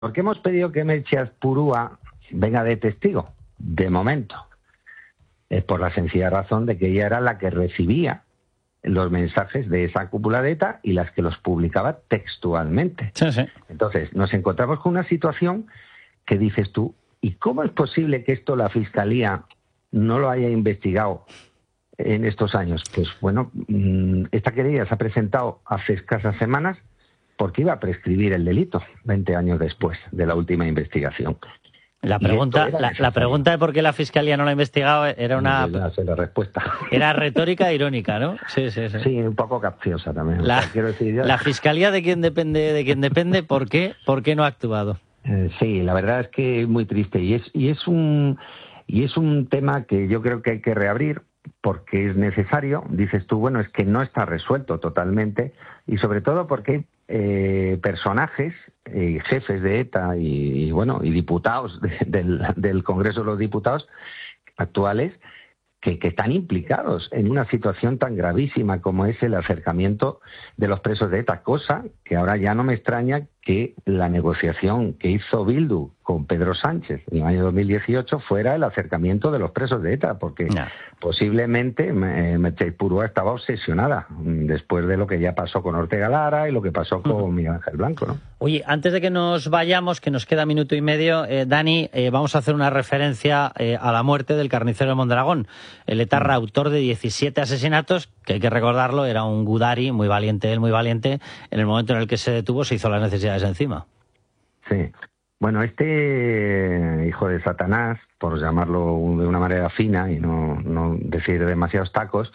¿Por qué hemos pedido que Merche Azpurúa venga de testigo? De momento. Es por la sencilla razón de que ella era la que recibía los mensajes de esa cúpula de ETA y las que los publicaba textualmente. Sí, sí. Entonces, nos encontramos con una situación que dices tú, ¿y cómo es posible que esto la Fiscalía no lo haya investigado en estos años? Pues bueno, esta querella se ha presentado hace escasas semanas porque iba a prescribir el delito 20 años después de la última investigación. La pregunta de por qué la Fiscalía no lo ha investigado era una... Ya sé la respuesta. Era retórica e irónica, ¿no? Sí, sí, sí. Sí, un poco capciosa también. Quiero decir, la Fiscalía de quién depende, ¿por qué no ha actuado? Sí, la verdad es que es muy triste y es un tema que yo creo que hay que reabrir porque es necesario. Dices tú, bueno, es que no está resuelto totalmente y sobre todo porque hay personajes, jefes de ETA y diputados del Congreso de los Diputados actuales que están implicados en una situación tan gravísima como es el acercamiento de los presos de ETA, cosa que ahora ya no me extraña que la negociación que hizo Bildu con Pedro Sánchez en el año 2018 fuera el acercamiento de los presos de ETA, porque posiblemente Merche Azpurúa estaba obsesionada después de lo que ya pasó con Ortega Lara y lo que pasó con Miguel Ángel Blanco, ¿no? Oye, antes de que nos vayamos, que nos queda minuto y medio, Dani, vamos a hacer una referencia a la muerte del carnicero de Mondragón, el etarra autor de 17 asesinatos, que hay que recordarlo, era un gudari, muy valiente, en el momento en el que se detuvo se hizo las necesidades encima. Sí. Bueno, este hijo de Satanás, por llamarlo de una manera fina y no decir demasiados tacos,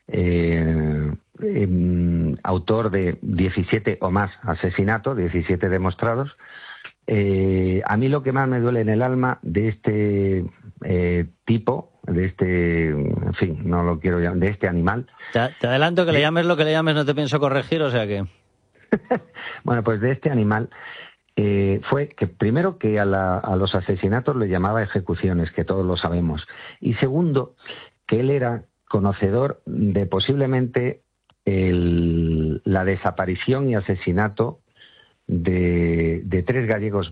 autor de 17 o más asesinatos, 17 demostrados. A mí lo que más me duele en el alma de este tipo, de este, en fin, no lo quiero llamar, de este animal. Te adelanto que le llames lo que le llames, no te pienso corregir, o sea que... Bueno, pues de este animal fue que primero que a los asesinatos le llamaba ejecuciones, que todos lo sabemos, y segundo, que él era conocedor de posiblemente la desaparición y asesinato de tres gallegos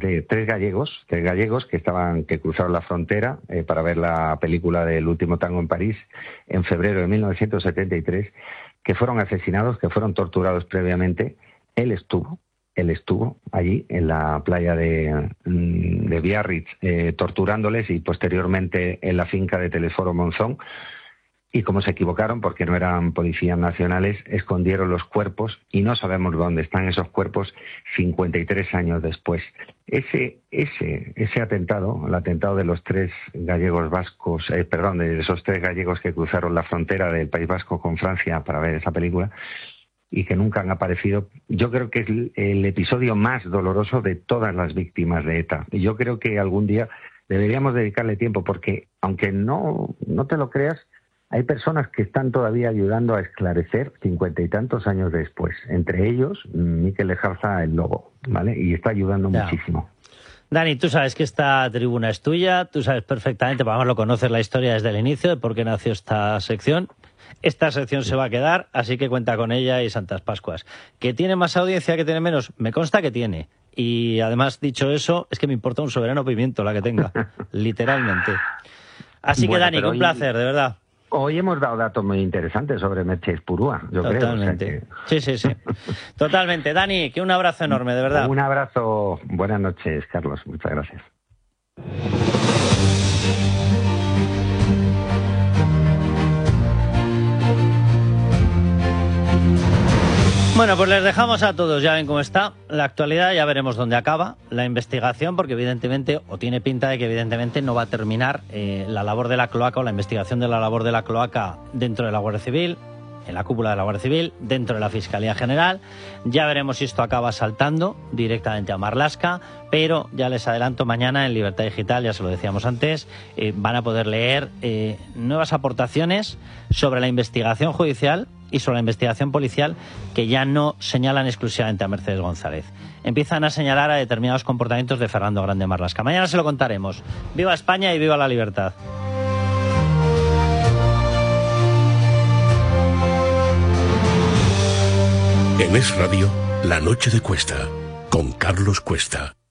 que cruzaron la frontera para ver la película del último tango en París en febrero de 1973, que fueron asesinados, que fueron torturados previamente. Él estuvo allí en la playa de Biarritz torturándoles y posteriormente en la finca de Telesforo Monzón. Y como se equivocaron, porque no eran policías nacionales, escondieron los cuerpos y no sabemos dónde están esos cuerpos 53 años después. Ese atentado, el atentado de los tres gallegos vascos, de esos tres gallegos que cruzaron la frontera del País Vasco con Francia para ver esa película y que nunca han aparecido, yo creo que es el episodio más doloroso de todas las víctimas de ETA. Y yo creo que algún día deberíamos dedicarle tiempo, porque aunque no te lo creas, hay personas que están todavía ayudando a esclarecer 50 y tantos años después. Entre ellos, Mikel Lejarza, el Lobo, ¿vale? Y está ayudando muchísimo. Dani, tú sabes que esta tribuna es tuya, tú sabes perfectamente, además lo conoces la historia desde el inicio, de por qué nació esta sección. Esta sección se va a quedar, así que cuenta con ella y Santas Pascuas. ¿Que tiene más audiencia, que tiene menos? Me consta que tiene. Y además, dicho eso, es que me importa un soberano pimiento la que tenga, literalmente. Así que, Dani, un placer, de verdad. Hoy hemos dado datos muy interesantes sobre Merche Azpurúa, yo creo. Totalmente. Sí. Totalmente. Dani, que un abrazo enorme, de verdad. Un abrazo. Buenas noches, Carlos. Muchas gracias. Bueno, pues les dejamos a todos, ya ven cómo está la actualidad, ya veremos dónde acaba la investigación, porque evidentemente, o tiene pinta de que evidentemente no va a terminar la labor de la cloaca o la investigación de la labor de la cloaca dentro de la Guardia Civil, en la cúpula de la Guardia Civil, dentro de la Fiscalía General. Ya veremos si esto acaba saltando directamente a Marlaska, pero ya les adelanto, mañana en Libertad Digital, ya se lo decíamos antes, van a poder leer nuevas aportaciones sobre la investigación judicial y sobre la investigación policial, que ya no señalan exclusivamente a Mercedes González. Empiezan a señalar a determinados comportamientos de Fernando Grande Marlaska. Mañana se lo contaremos. ¡Viva España y viva la libertad! En Es Radio, La Noche de Cuesta, con Carlos Cuesta.